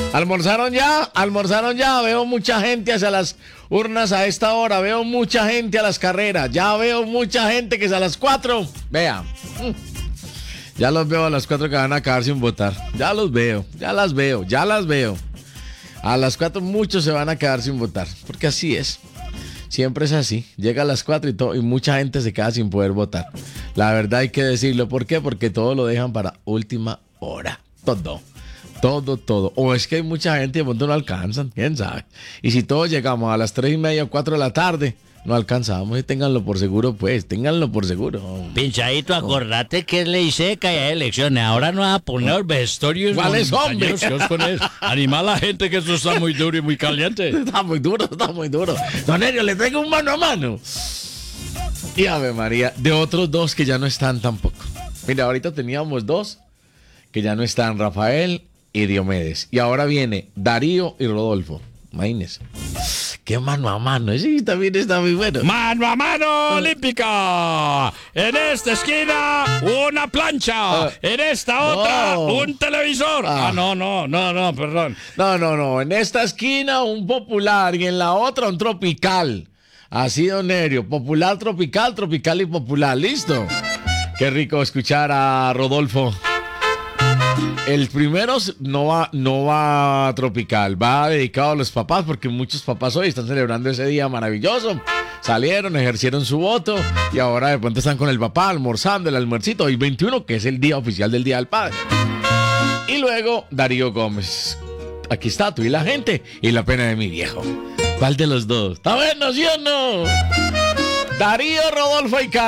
¿Almorzaron ya? ¿Almorzaron ya? Veo mucha gente hacia las urnas a esta hora. Veo mucha gente a las carreras. Ya veo mucha gente que es a las 4. Vea. Ya los veo a las 4 que van a acabar sin votar. Ya los veo. Ya las veo. Ya las veo. A las 4 muchos se van a quedar sin votar. Porque así es. Siempre es así. Llega a las 4 y mucha gente se queda sin poder votar. La verdad hay que decirlo. ¿Por qué? Porque todo lo dejan para última hora. Todo. O es que hay mucha gente y de pronto no alcanzan, quién sabe. Y si todos llegamos a las 3:30 o 4 de la tarde, no alcanzamos. Y ténganlo por seguro, pues, ténganlo por seguro. Pinchadito, acordate que es ley seca y hay elecciones. Ahora no vas a poner vestuarios. ¿Cuáles, hombre? Anima a la gente que eso está muy duro y muy caliente. Está muy duro. Don Elio, le traigo un mano a mano. Y Ave María, de otros dos que ya no están tampoco. Mira, ahorita teníamos dos que ya no están, Rafael y Diomedes. Y ahora viene Darío y Rodolfo. Imagínense. Qué mano a mano. Sí, también está muy bueno. ¡Mano a mano olímpica! En esta esquina, una plancha. En esta otra, un televisor. No, perdón. No. En esta esquina, un popular. Y en la otra, un tropical. Así, don Nerio. Popular, tropical y popular. ¿Listo? Qué rico escuchar a Rodolfo. El primero no va tropical, va dedicado a los papás, porque muchos papás hoy están celebrando ese día maravilloso. Salieron, ejercieron su voto y ahora de pronto están con el papá almorzando el almuercito. Hoy 21, que es el día oficial del Día del Padre. Y luego Darío Gómez. Aquí está, tú y la gente y la pena de mi viejo. ¿Cuál de los dos? ¿Está bueno, sí o no? Darío, Rodolfo y Carlos.